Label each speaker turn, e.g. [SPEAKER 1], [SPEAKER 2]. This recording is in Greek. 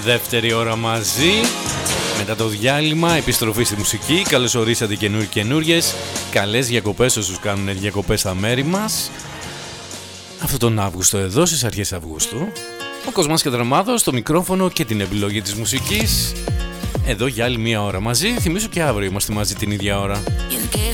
[SPEAKER 1] Δεύτερη ώρα μαζί. Μετά το διάλειμμα, επιστροφή στη μουσική. Καλώς ορίσατε καινούριες. Καλές διακοπές όσους κάνουν διακοπές στα μέρη μας. Αυτό τον Αύγουστο εδώ, στις αρχές Αυγούστου. Ο Κοσμάς Κατραμάδος, το μικρόφωνο και την επιλογή της μουσικής. Εδώ για άλλη μία ώρα μαζί. Θυμίζω και αύριο είμαστε μαζί την ίδια ώρα.